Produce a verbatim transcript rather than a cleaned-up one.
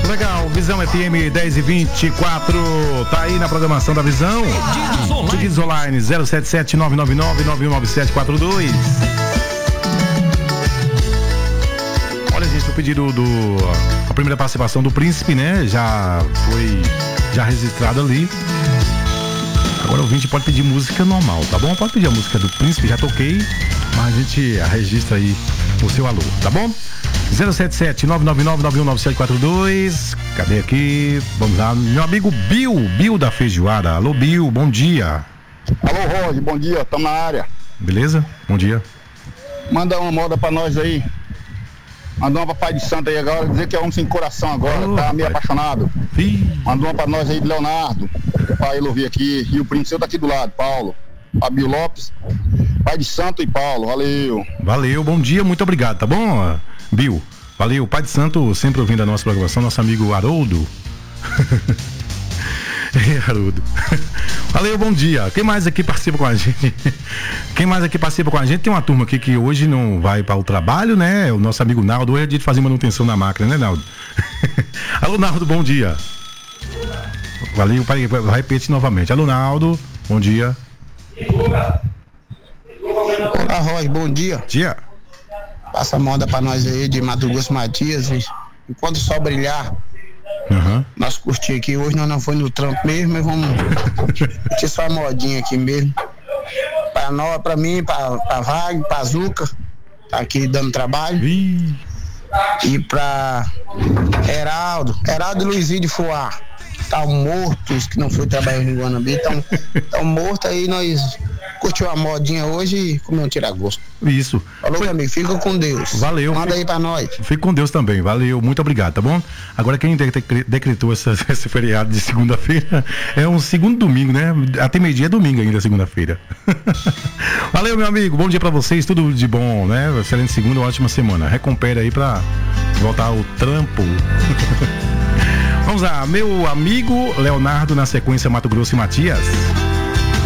Legal, Visão F M dez e vinte e quatro, tá aí na programação da Visão. Pedidos online zero sete sete nove nove nove nove um nove sete quatro dois. Olha, gente, o pedido do a primeira participação do Príncipe, né? Já foi já registrado ali. Agora o ouvinte pode pedir música normal, tá bom? Pode pedir a música do Príncipe, já toquei, mas a gente registra aí o seu alô, tá bom? zero sete sete nove nove nove nove um nove sete quatro dois. Cadê aqui? Vamos lá. Meu amigo Bill, Bill da Feijoada. Alô, Bill, bom dia. Alô, Roger, bom dia, estamos na área. Beleza? Bom dia. Manda uma moda pra nós aí. Manda uma pra Pai de Santo aí agora, dizer que é homem sem coração agora, oh, tá meio pai. apaixonado. Ih. Manda uma pra nós aí de Leonardo, pra ele ouvir aqui. E o Príncipe tá aqui do lado, Paulo. Fabio Lopes, Pai de Santo e Paulo, valeu. Valeu, bom dia, muito obrigado, tá bom, Bill? Valeu, Pai de Santo, sempre ouvindo a nossa programação, nosso amigo Haroldo. Ei, Haroldo. Valeu, bom dia. Quem mais aqui participa com a gente? Quem mais aqui participa com a gente? Tem uma turma aqui que hoje não vai para o trabalho, né? O nosso amigo Naldo, hoje é dia de fazer manutenção na máquina, né, Naldo? Alô, Naldo, bom dia. Valeu, pai, repete novamente. Alô, Naldo, bom dia. Olá, Roy, bom dia. Dia. Passa a moda pra nós aí de Mato Grosso Matias. Enquanto o sol brilhar, uhum. Nós curtir aqui. Hoje nós não foi no trampo mesmo, mas vamos curtir só a modinha aqui mesmo. Pra nós, pra mim, pra, pra Wagner, pra Zuca, tá aqui dando trabalho. Ih. E pra Heraldo, Heraldo e Luizinho de Fuá. Tá mortos que não foi trabalhar em Guanambi, tão, tão morto aí, nós curtiu a modinha hoje e comeu um tira-gosto. Isso. Falou, meu amigo, fica com Deus. Valeu. Manda aí pra nós. Fica com Deus também, valeu, muito obrigado, tá bom? Agora quem decretou essa, esse feriado de segunda-feira é um segundo domingo, né? Até meio-dia é domingo ainda, segunda-feira. Valeu, meu amigo, bom dia pra vocês, tudo de bom, né? Excelente segunda, ótima semana. Recupera aí pra voltar ao trampo. Vamos lá, meu amigo Leonardo, na sequência Mato Grosso e Matias.